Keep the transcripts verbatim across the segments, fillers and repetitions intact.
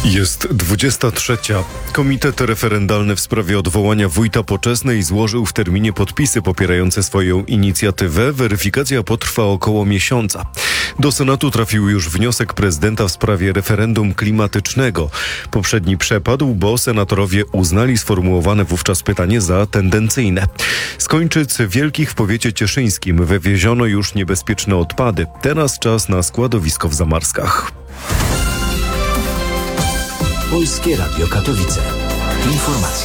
Jest dwudziesta trzecia. Komitet referendalny w sprawie odwołania wójta Poczesnej złożył w terminie podpisy popierające swoją inicjatywę. Weryfikacja potrwa około miesiąca. Do Senatu trafił już wniosek prezydenta w sprawie referendum klimatycznego. Poprzedni przepadł, bo senatorowie uznali sformułowane wówczas pytanie za tendencyjne. Z Kończyc Wielkich w powiecie cieszyńskim wywieziono już niebezpieczne odpady. Teraz czas na składowisko w Zamarskach. Polskie Radio Katowice. Informacje.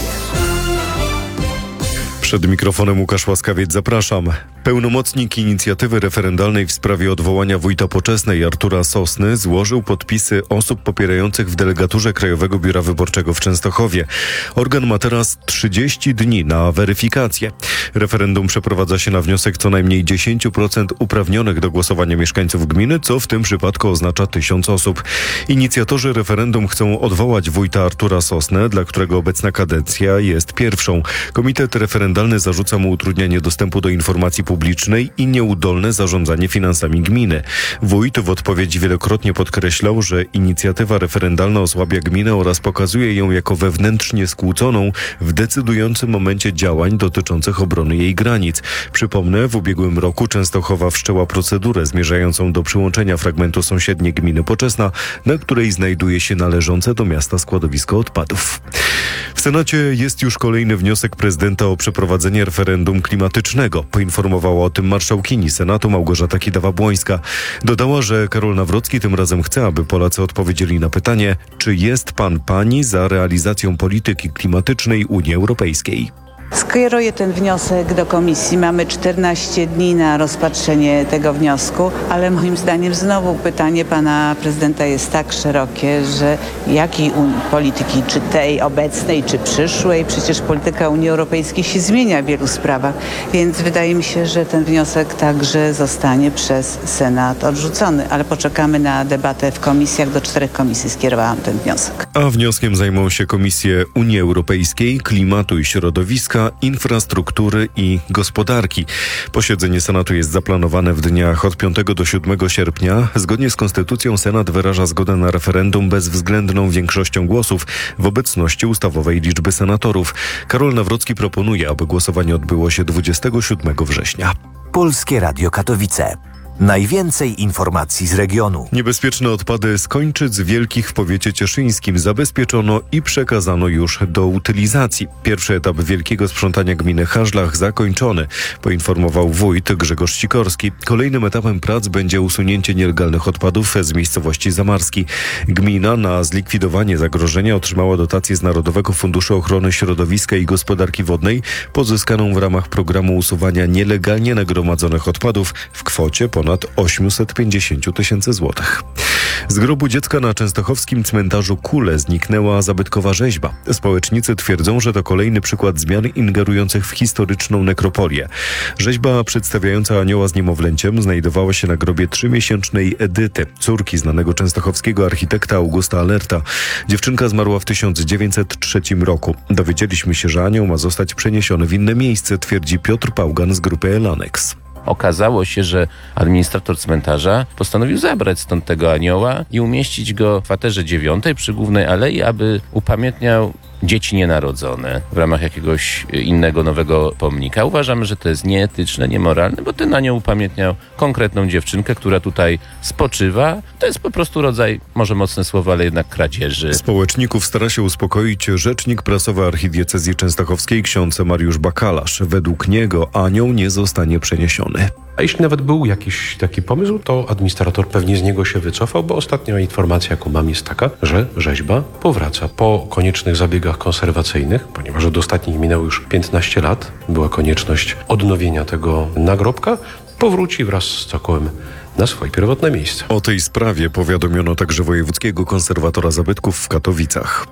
Przed mikrofonem Łukasz Łaskawiec, zapraszam. Pełnomocnik inicjatywy referendalnej w sprawie odwołania wójta Poczesnej Artura Sosny złożył podpisy osób popierających w delegaturze Krajowego Biura Wyborczego w Częstochowie. Organ ma teraz trzydzieści dni na weryfikację. Referendum przeprowadza się na wniosek co najmniej dziesięć procent uprawnionych do głosowania mieszkańców gminy, co w tym przypadku oznacza tysiąc osób. Inicjatorzy referendum chcą odwołać wójta Artura Sosnę, dla którego obecna kadencja jest pierwszą. Komitet referendalny zarzuca mu utrudnianie dostępu do informacji publicznej i nieudolne zarządzanie finansami gminy. Wójt w odpowiedzi wielokrotnie podkreślał, że inicjatywa referendalna osłabia gminę oraz pokazuje ją jako wewnętrznie skłóconą w decydującym momencie działań dotyczących obrony jej granic. Przypomnę, w ubiegłym roku Częstochowa wszczęła procedurę zmierzającą do przyłączenia fragmentu sąsiedniej gminy Poczesna, na której znajduje się należące do miasta składowisko odpadów. W Senacie jest już kolejny wniosek prezydenta o przeprowadzenie referendum klimatycznego. Poinformowała o tym marszałkini Senatu Małgorzata Kidawa-Błońska. Dodała, że Karol Nawrocki tym razem chce, aby Polacy odpowiedzieli na pytanie, czy jest pan pani za realizacją polityki klimatycznej Unii Europejskiej. Skieruję ten wniosek do komisji. Mamy czternaście dni na rozpatrzenie tego wniosku, ale moim zdaniem znowu pytanie pana prezydenta jest tak szerokie, że jakiej polityki, czy tej obecnej, czy przyszłej, przecież polityka Unii Europejskiej się zmienia w wielu sprawach, więc wydaje mi się, że ten wniosek także zostanie przez Senat odrzucony, ale poczekamy na debatę w komisjach. Do czterech komisji skierowałam ten wniosek. A wnioskiem zajmą się Komisje Unii Europejskiej, Klimatu i Środowiska, Infrastruktury i Gospodarki. Posiedzenie Senatu jest zaplanowane w dniach od piątego do siódmego sierpnia. Zgodnie z Konstytucją Senat wyraża zgodę na referendum bezwzględną większością głosów w obecności ustawowej liczby senatorów. Karol Nawrocki proponuje, aby głosowanie odbyło się dwudziestego siódmego września. Polskie Radio Katowice. Najwięcej informacji z regionu. Niebezpieczne odpady z Kończyc Wielkich w powiecie cieszyńskim zabezpieczono i przekazano już do utylizacji. Pierwszy etap wielkiego sprzątania gminy Haszlach zakończony, poinformował wójt Grzegorz Sikorski. Kolejnym etapem prac będzie usunięcie nielegalnych odpadów z miejscowości Zamarski. Gmina na zlikwidowanie zagrożenia otrzymała dotację z Narodowego Funduszu Ochrony Środowiska i Gospodarki Wodnej, pozyskaną w ramach programu usuwania nielegalnie nagromadzonych odpadów w kwocie ponad ponad osiemset pięćdziesiąt tysięcy złotych. Z grobu dziecka na częstochowskim cmentarzu Kule zniknęła zabytkowa rzeźba. Społecznicy twierdzą, że to kolejny przykład zmian ingerujących w historyczną nekropolię. Rzeźba przedstawiająca anioła z niemowlęciem znajdowała się na grobie trzymiesięcznej Edyty, córki znanego częstochowskiego architekta Augusta Alerta. Dziewczynka zmarła w tysiąc dziewięćset trzecim roku. Dowiedzieliśmy się, że anioł ma zostać przeniesiony w inne miejsce, twierdzi Piotr Pałgan z grupy Elanex. Okazało się, że administrator cmentarza postanowił zabrać stąd tego anioła i umieścić go w kwaterze dziewiątej przy Głównej Alei, aby upamiętniał dzieci nienarodzone w ramach jakiegoś innego nowego pomnika. Uważamy, że to jest nieetyczne, niemoralne, bo ten anioł upamiętniał konkretną dziewczynkę, która tutaj spoczywa. To jest po prostu rodzaj, może mocne słowo, ale jednak kradzieży. Społeczników stara się uspokoić rzecznik prasowy archidiecezji częstochowskiej ksiądz Mariusz Bakalarz. Według niego anioł nie zostanie przeniesiony. A jeśli nawet był jakiś taki pomysł, to administrator pewnie z niego się wycofał, bo ostatnia informacja, jaką mam, jest taka, że rzeźba powraca po koniecznych zabiegach konserwacyjnych, ponieważ od ostatnich minęło już piętnaście lat, była konieczność odnowienia tego nagrobka, powróci wraz z cokłem na swoje pierwotne miejsce. O tej sprawie powiadomiono także wojewódzkiego konserwatora zabytków w Katowicach.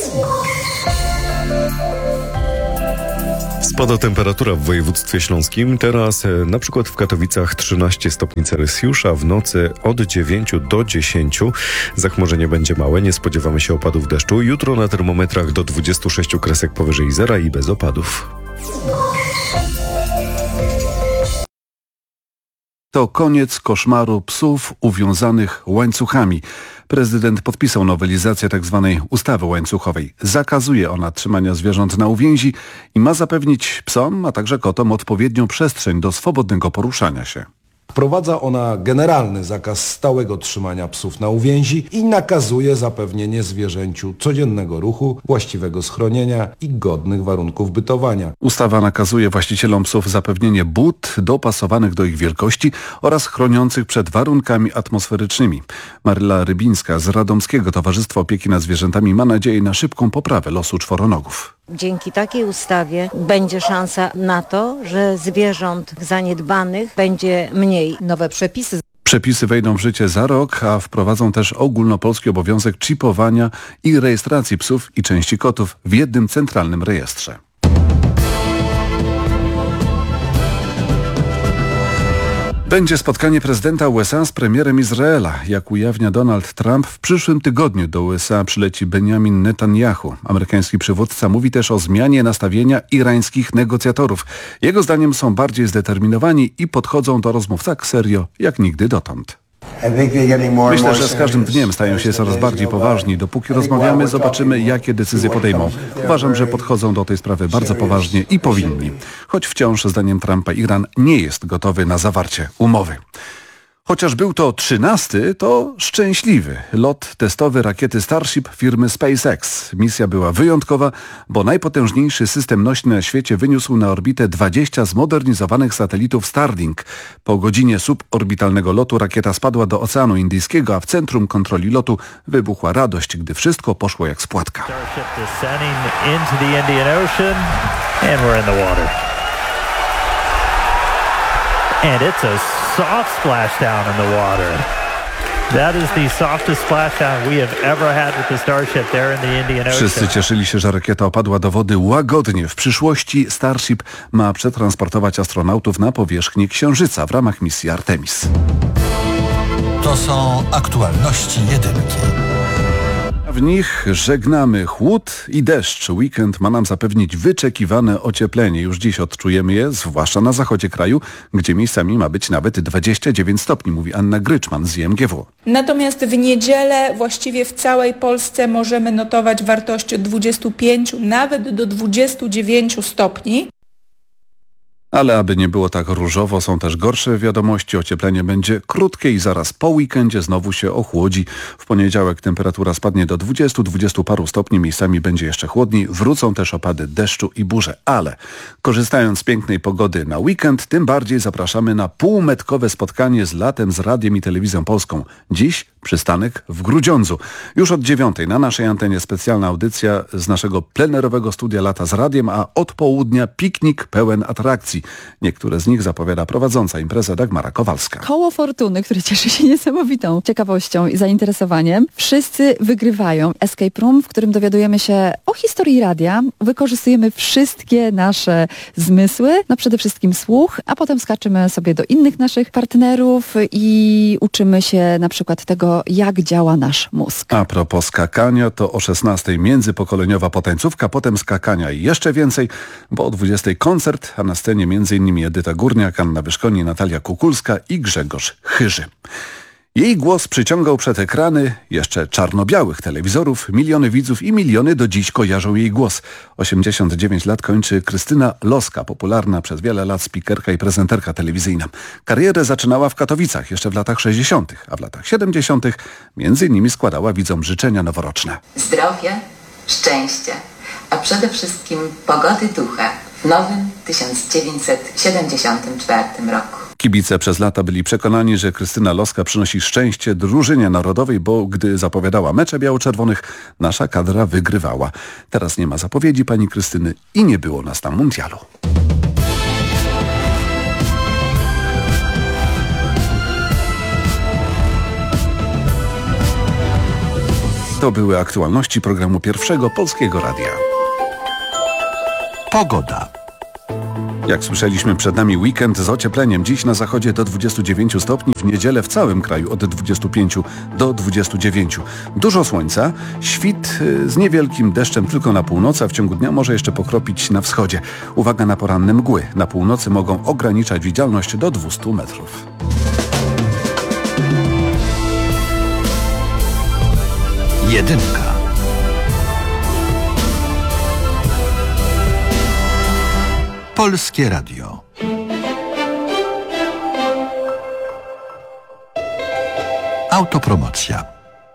Spada temperatura w województwie śląskim. Teraz na przykład w Katowicach trzynaście stopni Celsjusza, w nocy od dziewięciu do dziesięciu. Zachmurzenie będzie małe, nie spodziewamy się opadów deszczu. Jutro na termometrach do dwudziestu sześciu kresek powyżej zera i bez opadów. To koniec koszmaru psów uwiązanych łańcuchami. Prezydent podpisał nowelizację tzw. ustawy łańcuchowej. Zakazuje ona trzymania zwierząt na uwięzi i ma zapewnić psom, a także kotom odpowiednią przestrzeń do swobodnego poruszania się. Wprowadza ona generalny zakaz stałego trzymania psów na uwięzi i nakazuje zapewnienie zwierzęciu codziennego ruchu, właściwego schronienia i godnych warunków bytowania. Ustawa nakazuje właścicielom psów zapewnienie bód dopasowanych do ich wielkości oraz chroniących przed warunkami atmosferycznymi. Maryla Rybińska z Radomskiego Towarzystwa Opieki nad Zwierzętami ma nadzieję na szybką poprawę losu czworonogów. Dzięki takiej ustawie będzie szansa na to, że zwierząt zaniedbanych będzie mniej. Nowe przepisy. Przepisy wejdą w życie za rok, a wprowadzą też ogólnopolski obowiązek czipowania i rejestracji psów i części kotów w jednym centralnym rejestrze. Będzie spotkanie prezydenta U S A z premierem Izraela. Jak ujawnia Donald Trump, w przyszłym tygodniu do U S A przyleci Benjamin Netanyahu. Amerykański przywódca mówi też o zmianie nastawienia irańskich negocjatorów. Jego zdaniem są bardziej zdeterminowani i podchodzą do rozmów tak serio jak nigdy dotąd. Myślę, że z każdym dniem stają się coraz bardziej poważni. Dopóki rozmawiamy, zobaczymy, jakie decyzje podejmą. Uważam, że podchodzą do tej sprawy bardzo poważnie i powinni. Choć wciąż, zdaniem Trumpa, Iran nie jest gotowy na zawarcie umowy. Chociaż był to trzynasty, to szczęśliwy lot testowy rakiety Starship firmy SpaceX. Misja była wyjątkowa, bo najpotężniejszy system nośny na świecie wyniósł na orbitę dwadzieścia zmodernizowanych satelitów Starlink. Po godzinie suborbitalnego lotu rakieta spadła do Oceanu Indyjskiego, a w centrum kontroli lotu wybuchła radość, gdy wszystko poszło jak z płatka. And it's a soft splashdown in the water. That is the softest splashdown we have ever had with the Starship there in the Indian Ocean. Wszyscy cieszyli się, że rakieta opadła do wody łagodnie. W przyszłości Starship ma przetransportować astronautów na powierzchnię Księżyca w ramach misji Artemis. To są aktualności jedynki. W nich żegnamy chłód i deszcz. Weekend ma nam zapewnić wyczekiwane ocieplenie. Już dziś odczujemy je, zwłaszcza na zachodzie kraju, gdzie miejscami ma być nawet dwadzieścia dziewięć stopni, mówi Anna Gryczman z I M G W. Natomiast w niedzielę właściwie w całej Polsce możemy notować wartości od dwudziestu pięciu nawet do dwudziestu dziewięciu stopni. Ale aby nie było tak różowo, są też gorsze wiadomości. Ocieplenie będzie krótkie i zaraz po weekendzie znowu się ochłodzi. W poniedziałek temperatura spadnie do dwudziestu, dwudziestu paru stopni. Miejscami będzie jeszcze chłodniej. Wrócą też opady deszczu i burze. Ale korzystając z pięknej pogody na weekend, tym bardziej zapraszamy na półmetkowe spotkanie z latem z Radiem i Telewizją Polską. Dziś przystanek w Grudziądzu. Już od dziewiątej na naszej antenie specjalna audycja z naszego plenerowego studia Lata z Radiem, a od południa piknik pełen atrakcji. Niektóre z nich zapowiada prowadząca imprezę Dagmara Kowalska. Koło Fortuny, które cieszy się niesamowitą ciekawością i zainteresowaniem. Wszyscy wygrywają escape room, w którym dowiadujemy się o historii radia. Wykorzystujemy wszystkie nasze zmysły, no przede wszystkim słuch, a potem skaczymy sobie do innych naszych partnerów i uczymy się na przykład tego, jak działa nasz mózg. A propos skakania, to o szesnastej międzypokoleniowa potańcówka, potem skakania i jeszcze więcej, bo o dwudziestej koncert, a na scenie między innymi Edyta Górniak, Anna Wyszkoni, Natalia Kukulska i Grzegorz Chyży. Jej głos przyciągał przed ekrany jeszcze czarno-białych telewizorów. Miliony widzów i miliony do dziś kojarzą jej głos. osiemdziesiąt dziewięć lat kończy Krystyna Loska, popularna przez wiele lat spikerka i prezenterka telewizyjna. Karierę zaczynała w Katowicach jeszcze w latach sześćdziesiątych, a w latach siedemdziesiątych między innymi składała widzom życzenia noworoczne. Zdrowie, szczęście, a przede wszystkim pogody ducha w nowym tysiąc dziewięćset siedemdziesiątym czwartym roku. Kibice przez lata byli przekonani, że Krystyna Loska przynosi szczęście drużynie narodowej, bo gdy zapowiadała mecze biało-czerwonych, nasza kadra wygrywała. Teraz nie ma zapowiedzi pani Krystyny i nie było nas na mundialu. To były aktualności programu Pierwszego Polskiego Radia. Pogoda. Jak słyszeliśmy, przed nami weekend z ociepleniem. Dziś na zachodzie do dwudziestu dziewięciu stopni, w niedzielę w całym kraju od dwudziestu pięciu do dwudziestu dziewięciu. Dużo słońca, świt z niewielkim deszczem tylko na północy, a w ciągu dnia może jeszcze pokropić na wschodzie. Uwaga na poranne mgły. Na północy mogą ograniczać widzialność do dwustu metrów. Jedynka. Polskie Radio. Autopromocja.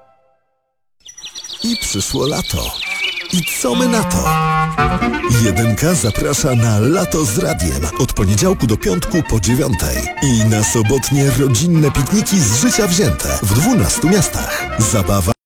I przyszło lato. I co my na to? Jedynka zaprasza na Lato z Radiem od poniedziałku do piątku po dziewiątej i na sobotnie rodzinne pikniki z życia wzięte w dwunastu miastach. Zabawa